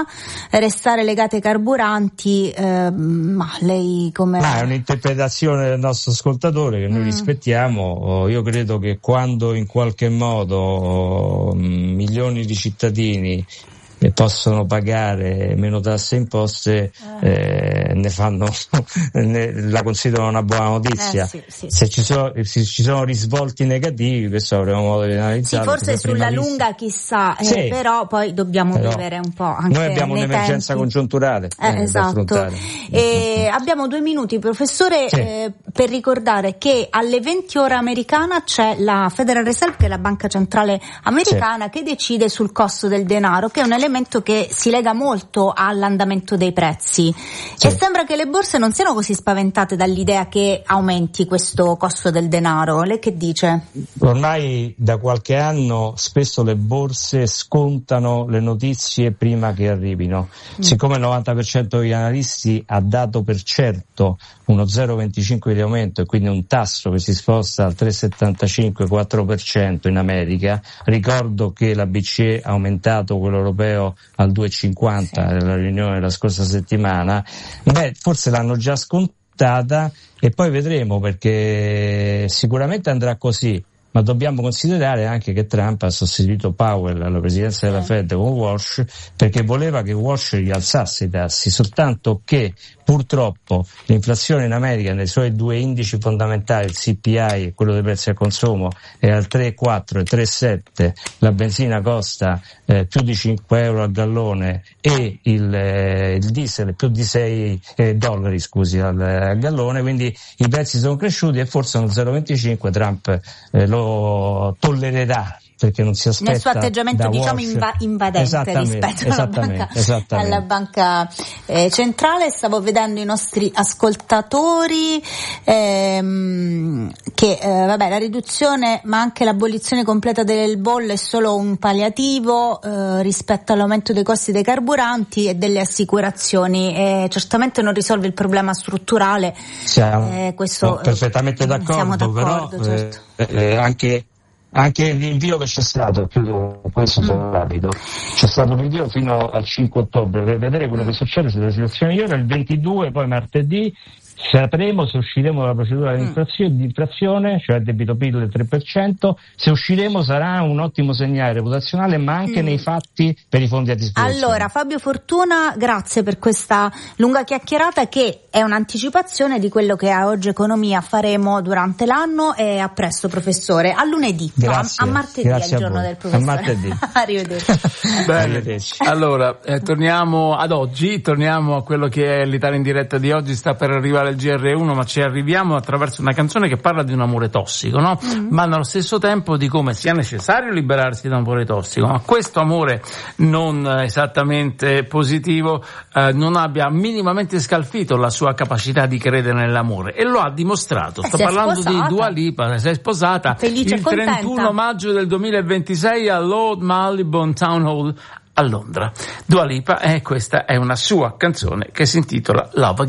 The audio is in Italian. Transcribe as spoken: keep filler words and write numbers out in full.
ma restare legati ai carburanti, eh, ma lei come... Ma è un'interpretazione del nostro ascoltatore che noi mm. rispettiamo. Io credo che quando in qualche modo milioni di cittadini possono pagare meno tasse e imposte, eh, ne fanno ne, la considerano una buona notizia. Eh, sì, sì, se, sì. Ci sono, se ci sono risvolti negativi, questo avremo modo di analizzare. Sì, forse sulla lunga vis- chissà, eh, sì. però poi dobbiamo però vivere un po' anche noi abbiamo un'emergenza tempi. congiunturale eh, eh, esatto. E abbiamo due minuti, professore, sì. eh, per ricordare che alle venti ore americana c'è la Federal Reserve, che è la banca centrale americana, sì. che decide sul costo del denaro, che è un elemento che si lega molto all'andamento dei prezzi, sì. e sembra che le borse non siano così spaventate dall'idea che aumenti questo costo del denaro. Lei che dice? Ormai da qualche anno spesso le borse scontano le notizie prima che arrivino. Mm. Siccome il novanta per cento degli analisti ha dato per certo uno zero virgola venticinque di aumento e quindi un tasso che si sposta al tre virgola settantacinque quattro per cento in America, ricordo che la B C E ha aumentato quello europeo al due virgola cinquanta sì. nella riunione della scorsa settimana, beh, forse l'hanno già scontata e poi vedremo, perché sicuramente andrà così, ma dobbiamo considerare anche che Trump ha sostituito Powell alla presidenza della Fed con Walsh perché voleva che Walsh gli alzasse i tassi, soltanto che purtroppo l'inflazione in America nei suoi due indici fondamentali, il C P I e quello dei prezzi al consumo, è al tre virgola quattro e tre virgola sette, la benzina costa eh, più di cinque euro al gallone e il, eh, il diesel più di sei eh, dollari scusi al, al gallone, quindi i prezzi sono cresciuti e forse uno zero virgola venticinque Trump eh, lo tollererà, perché non si aspetta nel suo atteggiamento diciamo inva- invadente rispetto alla banca, alla banca eh, centrale. Stavo vedendo i nostri ascoltatori ehm, che eh, vabbè, la riduzione ma anche l'abolizione completa del bollo è solo un palliativo eh, rispetto all'aumento dei costi dei carburanti e delle assicurazioni, e certamente non risolve il problema strutturale. Siamo eh, questo, perfettamente d'accordo, siamo d'accordo, però certo. eh, eh, anche Anche il rinvio che c'è stato, chiudo questo sono rapido, c'è stato un rinvio fino al cinque ottobre per vedere quello che succede sulla situazione migliore. Il ventidue, poi martedì, sapremo se usciremo dalla procedura di infrazione, cioè il debito P I L del tre per cento. Se usciremo sarà un ottimo segnale reputazionale, ma anche mm. nei fatti per i fondi a disposizione. Allora, Fabio Fortuna, grazie per questa lunga chiacchierata che è un'anticipazione di quello che a Oggi Economia faremo durante l'anno, e a presto professore, a lunedì, grazie, no, a, a martedì, grazie al giorno a del professore. A martedì. Arrivederci. Bene. Arrivederci. Allora, eh, torniamo ad oggi, torniamo a quello che è l'Italia in diretta di oggi. Sta per arrivare il G R uno, ma ci arriviamo attraverso una canzone che parla di un amore tossico, no? Mm. Ma allo stesso tempo di come sia necessario liberarsi da un amore tossico, ma questo amore non esattamente positivo eh, non abbia minimamente scalfito la sua capacità di credere nell'amore, e lo ha dimostrato. Sto parlando sposata. di Dua Lipa, si è sposata Felice il trentuno maggio del duemilaventisei all'Old Marylebone Town Hall a Londra. Dua Lipa, e eh, questa è una sua canzone che si intitola Love Again.